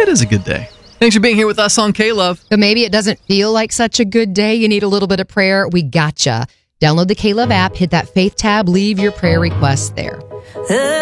it is a good day. Thanks for being here with us on K-Love. But maybe it doesn't feel like such a good day. You need a little bit of prayer. We gotcha. Download the K-Love app, hit that faith tab, leave your prayer requests there.